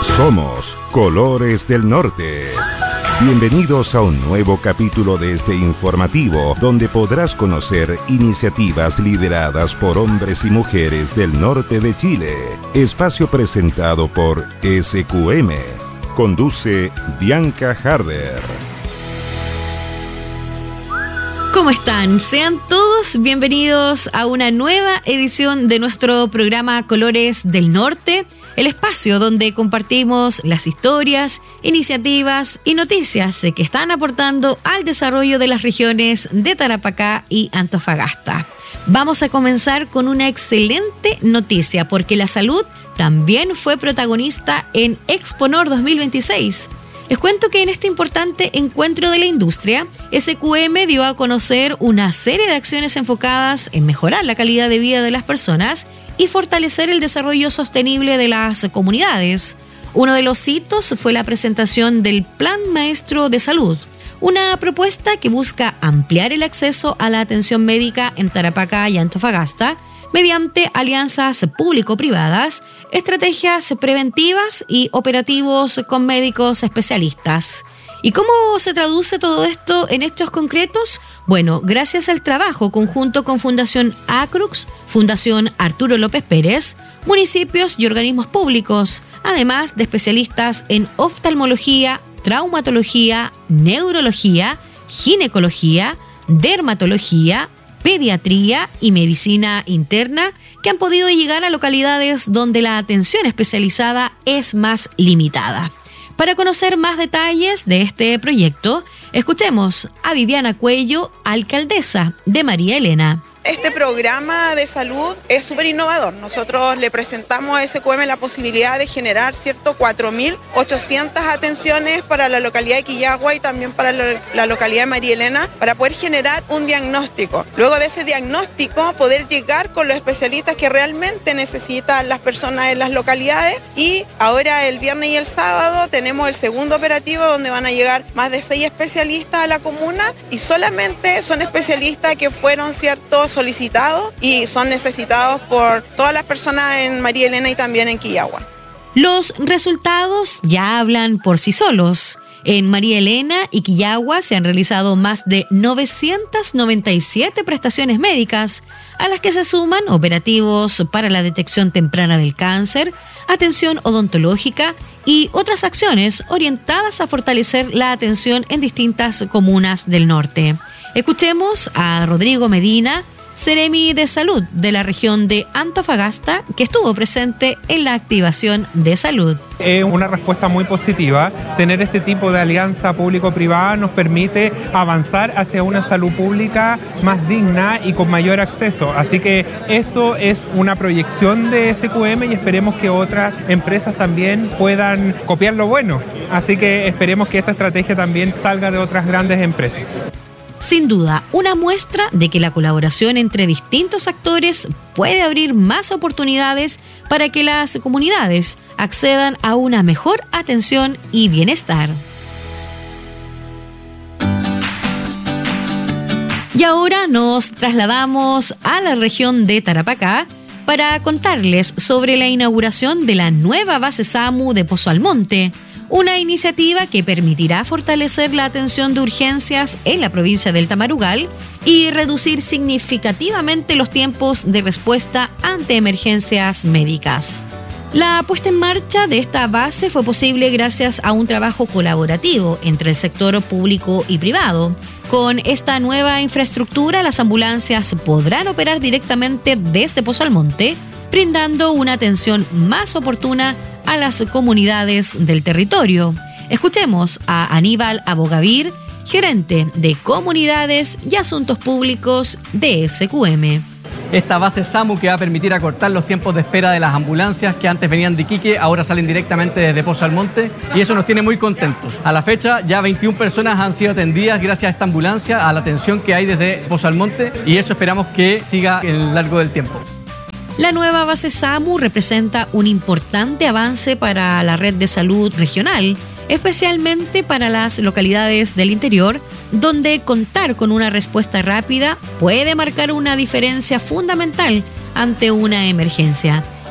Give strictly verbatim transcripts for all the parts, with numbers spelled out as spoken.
Somos Colores del Norte. Bienvenidos a un nuevo capítulo de este informativo, donde podrás conocer iniciativas lideradas por hombres y mujeres del norte de Chile. Espacio presentado por S Q M. Conduce Bianca Harder. ¿Cómo están? Sean todos bienvenidos a una nueva edición de nuestro programa Colores del Norte, el espacio donde compartimos las historias, iniciativas y noticias que están aportando al desarrollo de las regiones de Tarapacá y Antofagasta. Vamos a comenzar con una excelente noticia, porque la salud también fue protagonista en Exponor dos mil veintiséis. Les cuento que en este importante encuentro de la industria, S Q M dio a conocer una serie de acciones enfocadas en mejorar la calidad de vida de las personas y fortalecer el desarrollo sostenible de las comunidades. Uno de los hitos fue la presentación del Plan Maestro de Salud, una propuesta que busca ampliar el acceso a la atención médica en Tarapacá y Antofagasta mediante alianzas público-privadas, estrategias preventivas y operativos con médicos especialistas. ¿Y cómo se traduce todo esto en hechos concretos? Bueno, gracias al trabajo conjunto con Fundación Acrux, Fundación Arturo López Pérez, municipios y organismos públicos, además de especialistas en oftalmología, traumatología, neurología, ginecología, dermatología, pediatría y medicina interna, que han podido llegar a localidades donde la atención especializada es más limitada. Para conocer más detalles de este proyecto, escuchemos a Viviana Cuello, alcaldesa de María Elena. Este programa de salud es súper innovador. Nosotros le presentamos a S Q M la posibilidad de generar, ¿cierto?, cuatro mil ochocientas atenciones para la localidad de Quillagua y también para la localidad de María Elena, para poder generar un diagnóstico. Luego de ese diagnóstico, poder llegar con los especialistas que realmente necesitan las personas en las localidades. Y ahora el viernes y el sábado tenemos el segundo operativo, donde van a llegar más de seis especialistas a la comuna, y solamente son especialistas que fueron, ¿cierto?, solicitados y son necesitados por todas las personas en María Elena y también en Quillagua. Los resultados ya hablan por sí solos. En María Elena y Quillagua se han realizado más de novecientas noventa y siete prestaciones médicas, a las que se suman operativos para la detección temprana del cáncer, atención odontológica y otras acciones orientadas a fortalecer la atención en distintas comunas del norte. Escuchemos a Rodrigo Medina, Seremi de Salud de la región de Antofagasta, que estuvo presente en la activación de salud. Es una respuesta muy positiva. Tener este tipo de alianza público-privada nos permite avanzar hacia una salud pública más digna y con mayor acceso. Así que esto es una proyección de S Q M y esperemos que otras empresas también puedan copiar lo bueno. Así que esperemos que esta estrategia también salga de otras grandes empresas. Sin duda, una muestra de que la colaboración entre distintos actores puede abrir más oportunidades para que las comunidades accedan a una mejor atención y bienestar. Y ahora nos trasladamos a la región de Tarapacá para contarles sobre la inauguración de la nueva base SAMU de Pozo Almonte, una iniciativa que permitirá fortalecer la atención de urgencias en la provincia del Tamarugal y reducir significativamente los tiempos de respuesta ante emergencias médicas. La puesta en marcha de esta base fue posible gracias a un trabajo colaborativo entre el sector público y privado. Con esta nueva infraestructura, las ambulancias podrán operar directamente desde Pozo Almonte, brindando una atención más oportuna a las comunidades del territorio. Escuchemos a Aníbal Abogavir, gerente de Comunidades y Asuntos Públicos de S Q M. Esta base SAMU que va a permitir acortar los tiempos de espera de las ambulancias que antes venían de Iquique, ahora salen directamente desde Pozo Almonte, y eso nos tiene muy contentos. A la fecha ya veintiuna personas han sido atendidas gracias a esta ambulancia, a la atención que hay desde Pozo Almonte, y eso esperamos que siga en el largo del tiempo. La nueva base SAMU representa un importante avance para la red de salud regional, especialmente para las localidades del interior, donde contar con una respuesta rápida puede marcar una diferencia fundamental ante una emergencia.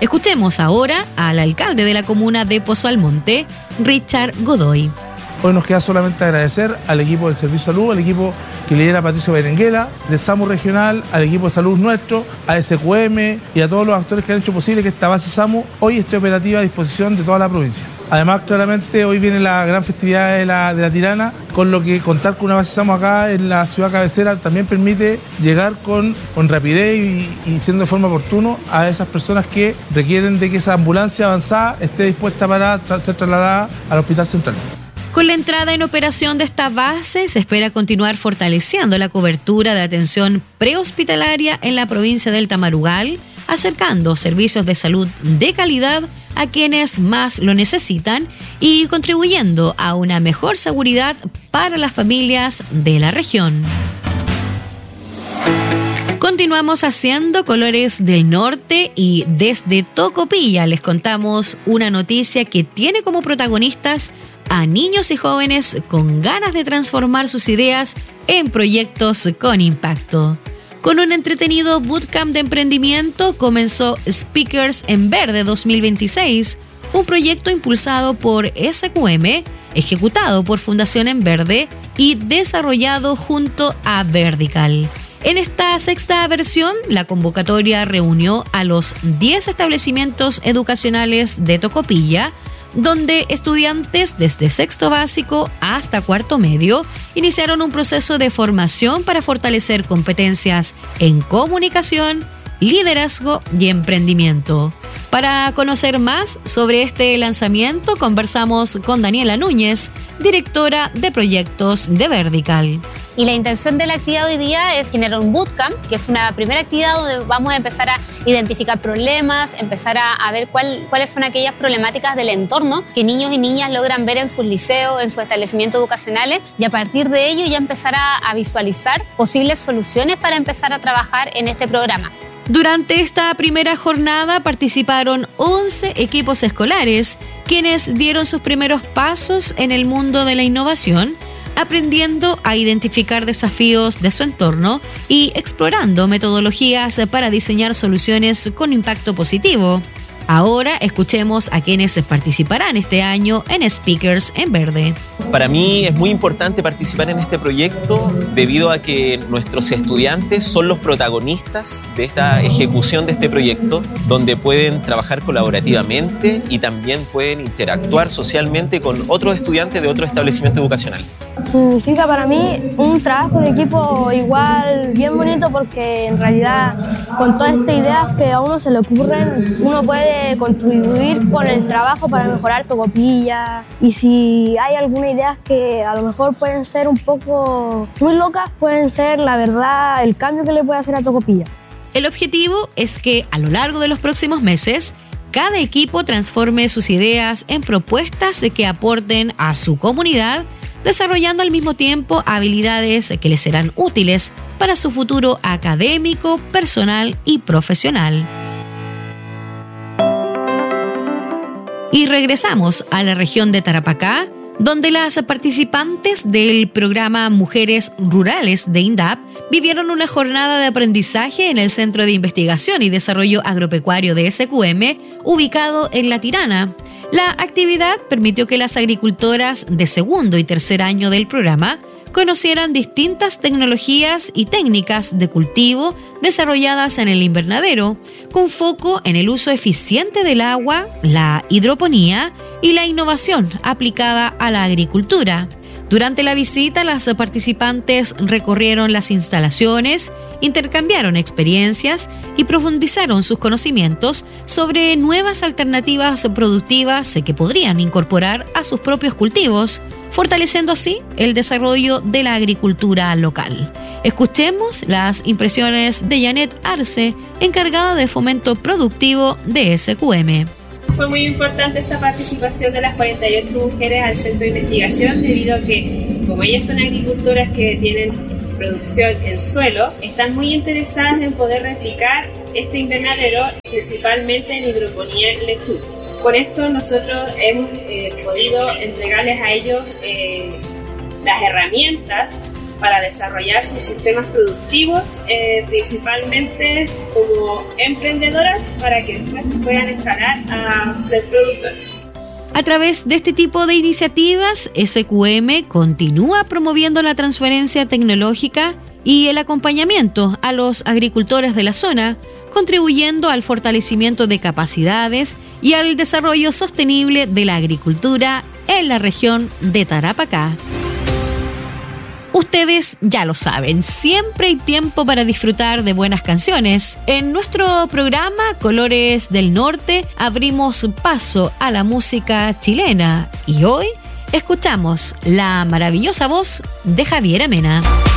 Escuchemos ahora al alcalde de la comuna de Pozo Almonte, Richard Godoy. Hoy nos queda solamente agradecer al equipo del Servicio de Salud, al equipo que lidera Patricio Berenguela, de SAMU Regional, al equipo de salud nuestro, a S Q M y a todos los actores que han hecho posible que esta base SAMU hoy esté operativa a disposición de toda la provincia. Además, claramente, hoy viene la gran festividad de la, de la Tirana, con lo que contar con una base SAMU acá en la ciudad cabecera también permite llegar con, con rapidez y, y siendo de forma oportuna a esas personas que requieren de que esa ambulancia avanzada esté dispuesta para tra- ser trasladada al Hospital Central. Con la entrada en operación de esta base, se espera continuar fortaleciendo la cobertura de atención prehospitalaria en la provincia del Tamarugal, acercando servicios de salud de calidad a quienes más lo necesitan y contribuyendo a una mejor seguridad para las familias de la región. Continuamos haciendo Colores del Norte y desde Tocopilla les contamos una noticia que tiene como protagonistas a niños y jóvenes con ganas de transformar sus ideas en proyectos con impacto. Con un entretenido bootcamp de emprendimiento comenzó Speakers en Verde dos mil veintiséis, un proyecto impulsado por S Q M, ejecutado por Fundación En Verde y desarrollado junto a Vertical. En esta sexta versión, la convocatoria reunió a los diez establecimientos educacionales de Tocopilla, donde estudiantes desde sexto básico hasta cuarto medio iniciaron un proceso de formación para fortalecer competencias en comunicación, liderazgo y emprendimiento. Para conocer más sobre este lanzamiento, conversamos con Daniela Núñez, directora de proyectos de Vertical. Y la intención de la actividad hoy día es generar un bootcamp, que es una primera actividad donde vamos a empezar a identificar problemas, empezar a, a ver cuál, cuáles son aquellas problemáticas del entorno que niños y niñas logran ver en sus liceos, en sus establecimientos educacionales, y a partir de ello ya empezar a, a visualizar posibles soluciones para empezar a trabajar en este programa. Durante esta primera jornada participaron once equipos escolares, quienes dieron sus primeros pasos en el mundo de la innovación, aprendiendo a identificar desafíos de su entorno y explorando metodologías para diseñar soluciones con impacto positivo. Ahora escuchemos a quienes participarán este año en Speakers en Verde. Para mí es muy importante participar en este proyecto debido a que nuestros estudiantes son los protagonistas de esta ejecución de este proyecto, donde pueden trabajar colaborativamente y también pueden interactuar socialmente con otros estudiantes de otro establecimiento educacional. Significa para mí un trabajo de equipo igual bien bonito, porque en realidad con todas estas ideas que a uno se le ocurren, uno puede contribuir con el trabajo para mejorar Tocopilla, y si hay algunas ideas que a lo mejor pueden ser un poco muy locas, pueden ser la verdad el cambio que le puede hacer a Tocopilla. El objetivo es que a lo largo de los próximos meses cada equipo transforme sus ideas en propuestas que aporten a su comunidad, desarrollando al mismo tiempo habilidades que les serán útiles para su futuro académico, personal y profesional. Y regresamos a la región de Tarapacá, donde las participantes del programa Mujeres Rurales de INDAP vivieron una jornada de aprendizaje en el Centro de Investigación y Desarrollo Agropecuario de S Q M, ubicado en La Tirana. La actividad permitió que las agricultoras de segundo y tercer año del programa conocieran distintas tecnologías y técnicas de cultivo desarrolladas en el invernadero, con foco en el uso eficiente del agua, la hidroponía y la innovación aplicada a la agricultura. Durante la visita, las participantes recorrieron las instalaciones, intercambiaron experiencias y profundizaron sus conocimientos sobre nuevas alternativas productivas que podrían incorporar a sus propios cultivos, fortaleciendo así el desarrollo de la agricultura local. Escuchemos las impresiones de Janet Arce, encargada de fomento productivo de S Q M. Fue muy importante esta participación de las cuarenta y ocho mujeres al centro de investigación, debido a que, como ellas son agricultoras que tienen producción en suelo, están muy interesadas en poder replicar este invernadero, principalmente en hidroponía en lechuga. Con esto nosotros hemos eh, podido entregarles a ellos eh, las herramientas para desarrollar sus sistemas productivos, eh, principalmente como emprendedoras, para que después puedan escalar a ser productores. A través de este tipo de iniciativas, S Q M continúa promoviendo la transferencia tecnológica y el acompañamiento a los agricultores de la zona, contribuyendo al fortalecimiento de capacidades y al desarrollo sostenible de la agricultura en la región de Tarapacá. Ustedes ya lo saben, siempre hay tiempo para disfrutar de buenas canciones. En nuestro programa Colores del Norte abrimos paso a la música chilena y hoy escuchamos la maravillosa voz de Javiera Mena.